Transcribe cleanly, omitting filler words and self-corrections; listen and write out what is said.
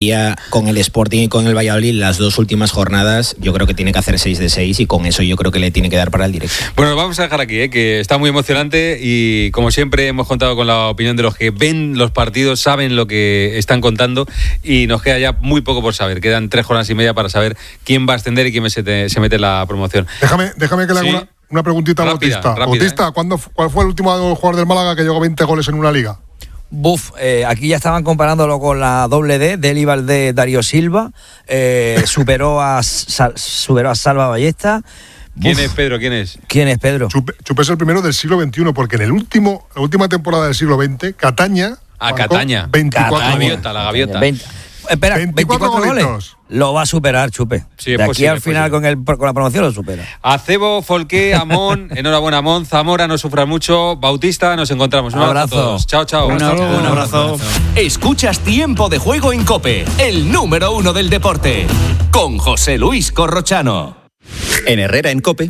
con el Sporting y con el Valladolid las dos últimas jornadas, yo creo que tiene que hacer 6 de 6 y con eso yo creo que le tiene que dar para el directo. Bueno, vamos a dejar aquí, que está muy emocionante y como siempre hemos contado con la opinión de los que ven los partidos, saben lo que están contando y nos queda ya muy poco por saber. Quedan 3 jornadas y media para saber quién va a ascender y quién se mete en la promoción. Déjame que le haga una preguntita a Bautista. Bautista, ¿cuál fue el último jugador del Málaga que llegó a 20 goles en una liga? Aquí ya estaban comparándolo con la doble D, Deli Valdés, Darío Silva, superó a Salva Ballesta. ¿Quién es Pedro? ¿Quién es Pedro? Chupé es el primero del siglo XXI, porque en la última temporada del siglo XX, Cataña. Cataña. 24 la gaviota. 24 goles. Lo va a superar, Chupe. Sí, de aquí posible, al final con la promoción lo supera. Acebo, Folqué, Amón, enhorabuena Amón, Zamora, no sufra mucho, Bautista, nos encontramos. Un abrazo a todos. Chao. Un abrazo. Escuchas Tiempo de Juego en COPE, el número 1 del deporte, con José Luis Corrochano. En Herrera en COPE